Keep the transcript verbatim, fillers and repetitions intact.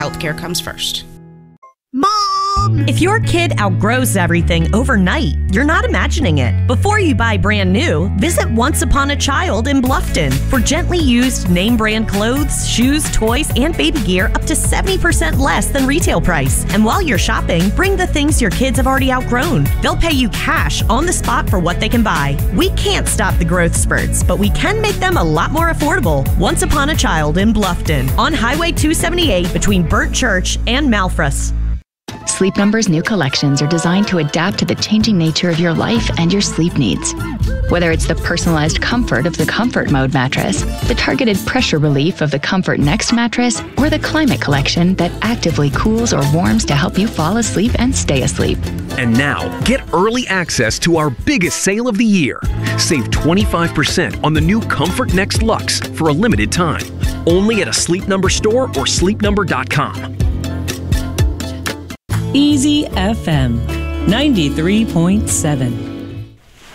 Healthcare comes first. Mom! If your kid outgrows everything overnight, you're not imagining it. Before you buy brand new, visit Once Upon a Child in Bluffton for gently used name brand clothes, shoes, toys, and baby gear up to seventy percent less than retail price. And while you're shopping, bring the things your kids have already outgrown. They'll pay you cash on the spot for what they can buy. We can't stop the growth spurts, but we can make them a lot more affordable. Once Upon a Child in Bluffton on Highway two seventy-eight between Burnt Church and Malfrus. Sleep Number's new collections are designed to adapt to the changing nature of your life and your sleep needs. Whether it's the personalized comfort of the Comfort Mode mattress, the targeted pressure relief of the Comfort Next mattress, or the Climate Collection that actively cools or warms to help you fall asleep and stay asleep. And now, get early access to our biggest sale of the year. Save twenty-five percent on the new Comfort Next Luxe for a limited time. Only at a Sleep Number store or sleep number dot com. Easy F M ninety-three point seven.